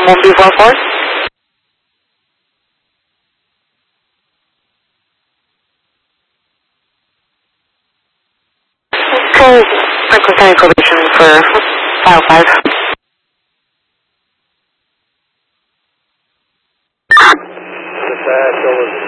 1B44. Okay, I'm concerning probation for file 5. Dispatch, over